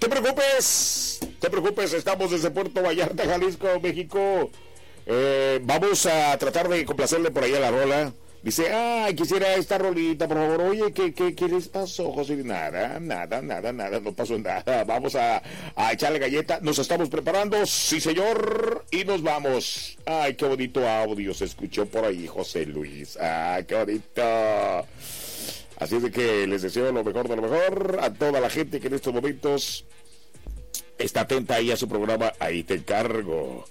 te preocupes, estamos desde Puerto Vallarta, Jalisco, México. Vamos a tratar de complacerle por ahí a la rola. Dice, quisiera esta rolita, por favor. Oye, ¿qué les pasó, José? Nada, no pasó nada. Vamos a echarle galleta. Nos estamos preparando, sí, señor. Y nos vamos. Ay, qué bonito audio se escuchó por ahí, José Luis. Ay, qué bonito. Así es de que les deseo lo mejor de lo mejor a toda la gente que en estos momentos está atenta ahí a su programa. Ahí te encargo.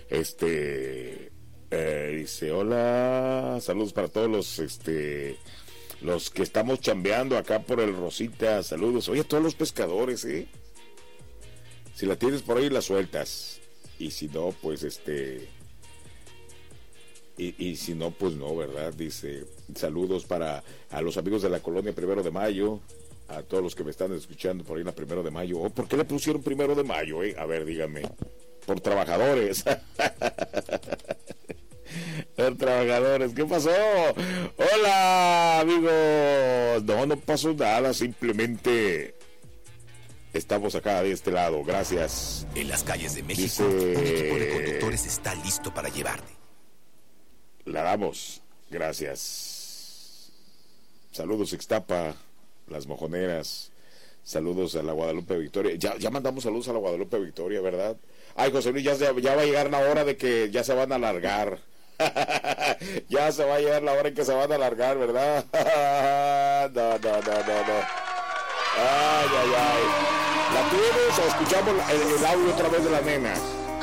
Dice, hola, saludos para todos los que estamos chambeando acá por el Rosita, saludos. Oye, a todos los pescadores, si la tienes por ahí la sueltas, y si no, pues y si no, pues no, ¿verdad? Dice, saludos para a los amigos de la colonia 1 de Mayo, a todos los que me están escuchando por ahí en la 1 de Mayo. ¿Por qué le pusieron 1 de Mayo, A ver, dígame. Por trabajadores. Por trabajadores, ¿qué pasó? Hola, amigos. No pasó nada, simplemente estamos acá de este lado, gracias. En las calles de México, un equipo de conductores está listo para llevarte. La damos, gracias. Saludos, Ixtapa, Las Mojoneras. Saludos a la Guadalupe Victoria. Ya mandamos saludos a la Guadalupe Victoria, ¿verdad? Ay, José Luis, ya va a llegar la hora de que ya se van a alargar. Ya se va a llegar la hora en que se van a alargar, ¿verdad? No. Ay. ¿La tienes o escuchamos el audio otra vez de la nena?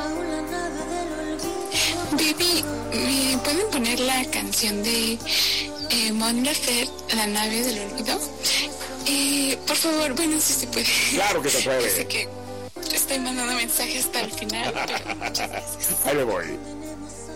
Baby, ¿me pueden poner la canción de Mon Laferte, La nave del olvido? Por favor, bueno, si se puede. Claro que se puede. Yo sé que estoy mandando mensajes hasta el final, pero muchas gracias. Ahí le voy.